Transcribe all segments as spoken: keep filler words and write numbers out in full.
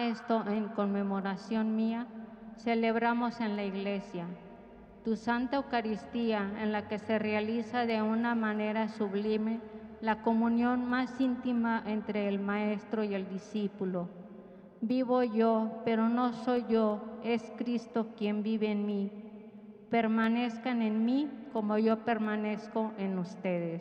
esto en conmemoración mía, celebramos en la Iglesia tu Santa Eucaristía, en la que se realiza de una manera sublime la comunión más íntima entre el Maestro y el discípulo. Vivo yo, pero no soy yo, es Cristo quien vive en mí. Permanezcan en mí como yo permanezco en ustedes.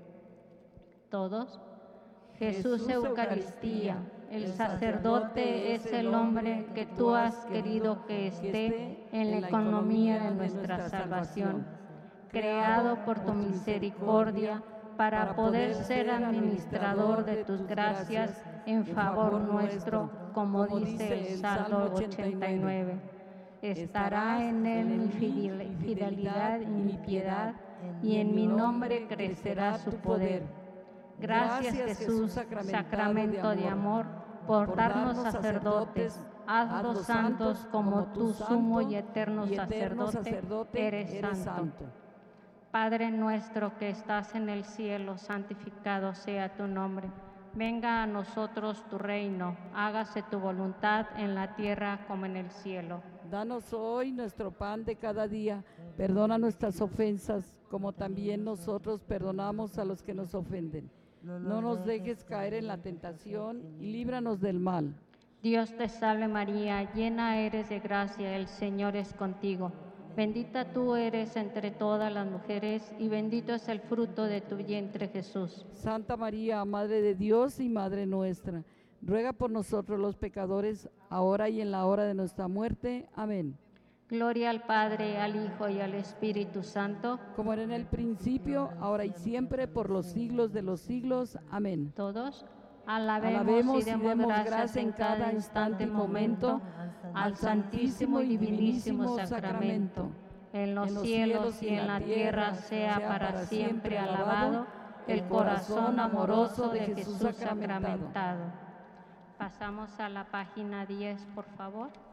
Todos. Jesús, Jesús Eucaristía, el sacerdote es el hombre que tú has querido que esté en la economía de nuestra salvación, creado por tu misericordia para poder ser administrador de tus gracias en favor nuestro, como dice el Salmo ochenta y nueve. Estará en él mi fidelidad y mi piedad, y en mi nombre crecerá su poder. Gracias, Jesús, sacramento de amor, por darnos sacerdotes, hazlos santos como tu sumo y eterno sacerdote, eres santo. Padre nuestro que estás en el cielo, santificado sea tu nombre. Venga a nosotros tu reino, hágase tu voluntad en la tierra como en el cielo. Danos hoy nuestro pan de cada día, perdona nuestras ofensas, como también nosotros perdonamos a los que nos ofenden. No nos dejes caer en la tentación y líbranos del mal. Dios te salve María, llena eres de gracia, el Señor es contigo. Bendita tú eres entre todas las mujeres y bendito es el fruto de tu vientre Jesús. Santa María, Madre de Dios y Madre nuestra, ruega por nosotros los pecadores, ahora y en la hora de nuestra muerte. Amén. Gloria al Padre, al Hijo y al Espíritu Santo. Como era en el principio, ahora y siempre, por los siglos de los siglos. Amén. Todos alabemos, alabemos y demos gracias, gracias en cada instante y momento al Santísimo y Divinísimo Sacramento. En los, en los cielos y en la tierra sea para siempre alabado el corazón amoroso de Jesús sacramentado. Pasamos a la página diez, por favor.